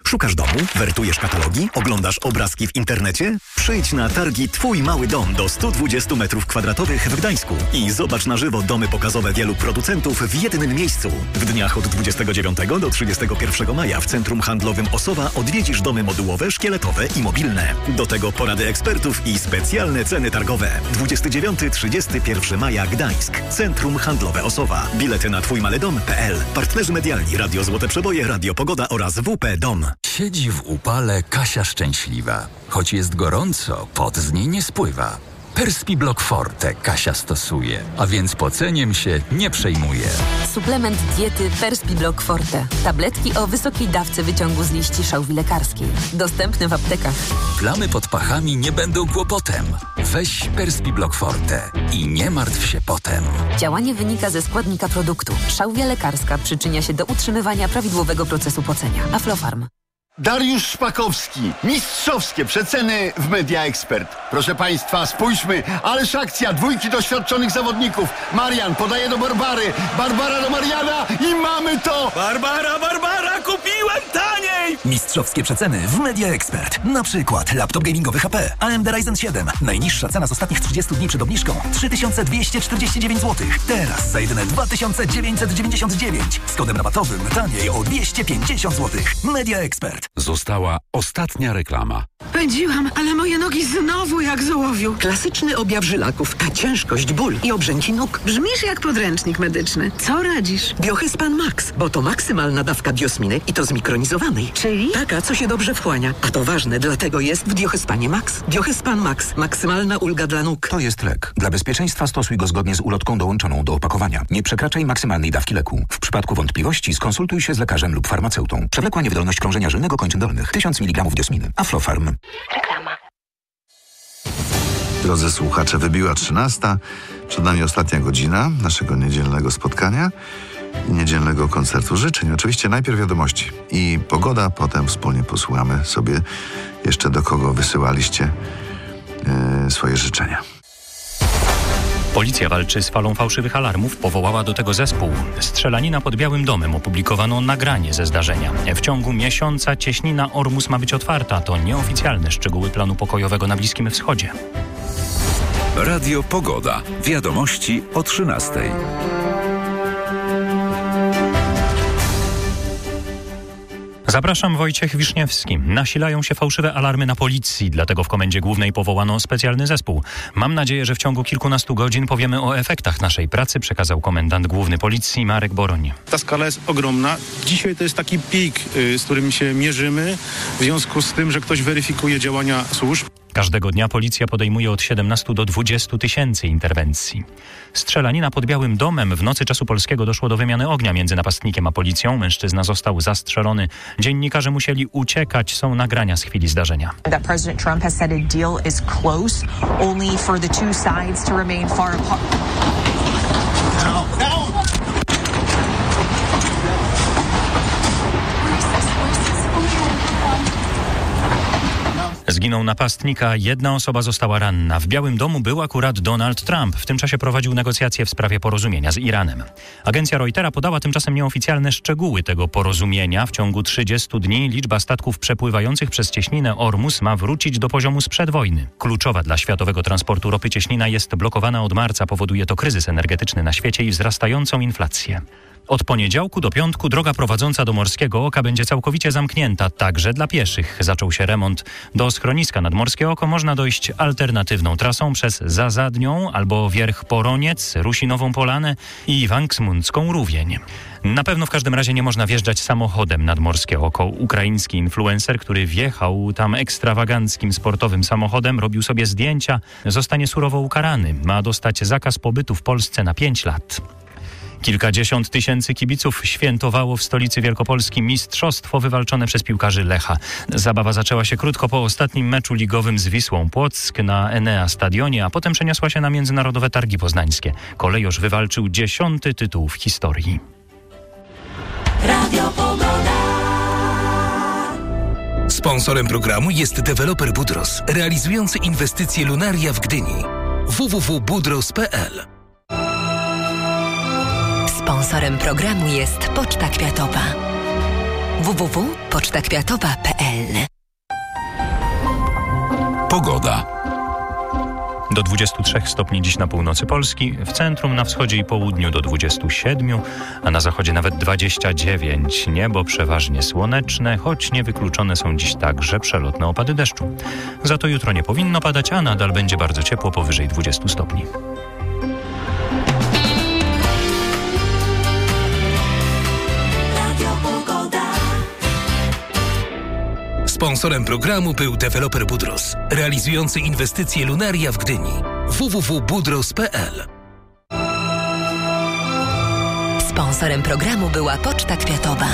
Szukasz domu? Wertujesz katalogi? Oglądasz obrazki w internecie? Przyjdź na targi Twój Mały Dom do 120 m2 w Gdańsku i zobacz na żywo domy pokazowe wielu producentów w jednym miejscu. W dniach od 29 do 31 maja w Centrum Handlowym Osowa odwiedzisz domy modułowe, szkieletowe i mobilne. Do tego porady ekspertów i specjalne ceny targowe. 29-31 maja Gdańsk. Centrum Handlowe Osowa. Bilety na twójmalydom.pl. Partnerzy medialni Radio Złote Przeboje, Radio Pogoda oraz WP Dom. Siedzi w upale Kasia szczęśliwa. Choć jest gorąco, pot z niej nie spływa. Perspiblock Forte Kasia stosuje, a więc poceniem się nie przejmuje. Suplement diety Perspiblock Forte. Tabletki o wysokiej dawce wyciągu z liści szałwi lekarskiej. Dostępny w aptekach. Plamy pod pachami nie będą kłopotem. Weź Perspiblock Forte i nie martw się potem. Działanie wynika ze składnika produktu. Szałwia lekarska przyczynia się do utrzymywania prawidłowego procesu pocenia. Aflofarm. Dariusz Szpakowski. Mistrzowskie przeceny w Media Expert. Proszę Państwa, spójrzmy. Ależ akcja. Dwójki doświadczonych zawodników. Marian podaje do Barbary. Barbara do Mariana i mamy to! Barbara, kupiłem taniej! Mistrzowskie przeceny w Media Expert. Na przykład laptop gamingowy HP AMD Ryzen 7. Najniższa cena z ostatnich 30 dni przed obniżką 3249 zł. Teraz za jedyne 2999. Z kodem rabatowym taniej o 250 zł. Media Expert. Została ostatnia reklama. Pędziłam, ale moje nogi znowu jak z ołowiu. Klasyczny objaw żylaków, ta ciężkość, ból i obrzęki nóg. Brzmisz jak podręcznik medyczny. Co radzisz? Biohyspan Max, bo to maksymalna dawka diosminy i to zmikronizowanej. Czyli? Taka, co się dobrze wchłania. A to ważne, dlatego jest w Biohyspanie Max. Biohyspan Max. Maksymalna ulga dla nóg. To jest lek. Dla bezpieczeństwa stosuj go zgodnie z ulotką dołączoną do opakowania. Nie przekraczaj maksymalnej dawki leku. W przypadku wątpliwości skonsultuj się z lekarzem lub farmaceutą. Przewlekła niewydolność krążenia żylnego kończyn dolnych. 1000 mg diosminy. Aflofarm. Reklama. Drodzy słuchacze, wybiła 13. Przed nami ostatnia godzina naszego niedzielnego spotkania i niedzielnego koncertu życzeń. Oczywiście najpierw wiadomości i pogoda, potem wspólnie posłuchamy sobie jeszcze, do kogo wysyłaliście swoje życzenia. Policja walczy z falą fałszywych alarmów, powołała do tego zespół. Strzelanina pod Białym Domem, opublikowano nagranie ze zdarzenia. W ciągu miesiąca cieśnina Ormus ma być otwarta. To nieoficjalne szczegóły planu pokojowego na Bliskim Wschodzie. Radio Pogoda. Wiadomości o 13:00. Zapraszam, Wojciech Wiszniewski. Nasilają się fałszywe alarmy na policji, dlatego w Komendzie Głównej powołano specjalny zespół. Mam nadzieję, że w ciągu kilkunastu godzin powiemy o efektach naszej pracy, przekazał komendant główny policji Marek Boroń. Ta skala jest ogromna. Dzisiaj to jest taki pik, z którym się mierzymy, w związku z tym, że ktoś weryfikuje działania służb. Każdego dnia policja podejmuje od 17 do 20 tysięcy interwencji. Strzelanina pod Białym Domem. W nocy czasu polskiego doszło do wymiany ognia między napastnikiem a policją. Mężczyzna został zastrzelony. Dziennikarze musieli uciekać. Są nagrania z chwili zdarzenia. President Trump has said a deal is close, only for the two sides to remain far apart. Zginął napastnik, a jedna osoba została ranna. W Białym Domu był akurat Donald Trump. W tym czasie prowadził negocjacje w sprawie porozumienia z Iranem. Agencja Reutera podała tymczasem nieoficjalne szczegóły tego porozumienia. W ciągu 30 dni liczba statków przepływających przez cieśninę Ormus ma wrócić do poziomu sprzed wojny. Kluczowa dla światowego transportu ropy cieśnina jest blokowana od marca. Powoduje to kryzys energetyczny na świecie i wzrastającą inflację. Od poniedziałku do piątku droga prowadząca do Morskiego Oka będzie całkowicie zamknięta, także dla pieszych. Zaczął się remont. Do schroniska nad Morskie Oko można dojść alternatywną trasą przez Zazadnią albo Wierch Poroniec, Rusinową Polanę i Wanksmundzką Rówień. Na pewno w każdym razie nie można wjeżdżać samochodem nad Morskie Oko. Ukraiński influencer, który wjechał tam ekstrawaganckim sportowym samochodem, robił sobie zdjęcia, zostanie surowo ukarany. Ma dostać zakaz pobytu w Polsce na 5 lat. Kilkadziesiąt tysięcy kibiców świętowało w stolicy Wielkopolski mistrzostwo wywalczone przez piłkarzy Lecha. Zabawa zaczęła się krótko po ostatnim meczu ligowym z Wisłą Płock na Enea Stadionie, a potem przeniosła się na Międzynarodowe Targi Poznańskie. Kolejorz wywalczył 10. tytuł w historii. Radio Pogoda. Sponsorem programu jest deweloper Budros, realizujący inwestycje Lunaria w Gdyni. www.budros.pl. Sponsorem programu jest Poczta Kwiatowa. www.pocztakwiatowa.pl. Pogoda. Do 23 stopni dziś na północy Polski, w centrum, na wschodzie i południu do 27, a na zachodzie nawet 29. Niebo przeważnie słoneczne, choć niewykluczone są dziś także przelotne opady deszczu. Za to jutro nie powinno padać, a nadal będzie bardzo ciepło, powyżej 20 stopni. Sponsorem programu był deweloper Budros, realizujący inwestycje Lunaria w Gdyni. www.budros.pl. Sponsorem programu była Poczta Kwiatowa.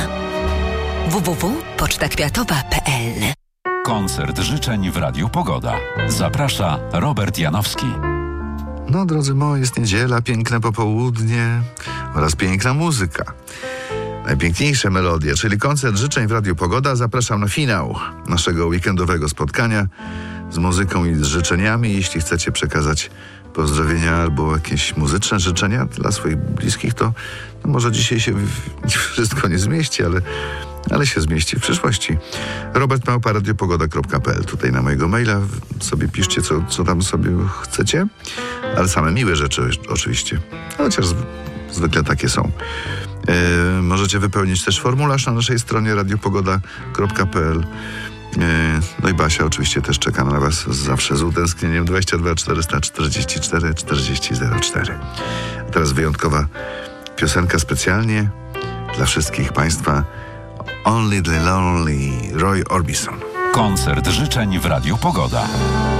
www.pocztakwiatowa.pl. Koncert życzeń w Radiu Pogoda. Zaprasza Robert Janowski. No, drodzy moi, jest niedziela, piękne popołudnie oraz piękna muzyka. Najpiękniejsze melodie, czyli koncert życzeń w Radiu Pogoda. Zapraszam na finał naszego weekendowego spotkania z muzyką i z życzeniami. Jeśli chcecie przekazać pozdrowienia albo jakieś muzyczne życzenia dla swoich bliskich, to może dzisiaj się wszystko nie zmieści, ale się zmieści w przyszłości. robert@radiopogoda.pl. Tutaj na mojego maila sobie piszcie, co tam sobie chcecie, ale same miłe rzeczy oczywiście, chociaż zwykle takie są. Możecie wypełnić też formularz na naszej stronie radiopogoda.pl. No i Basia oczywiście też czeka na was zawsze z utęsknieniem. 22 444 4004. A teraz wyjątkowa piosenka specjalnie dla wszystkich państwa. Only the Lonely, Roy Orbison. Koncert życzeń w Radiu Pogoda.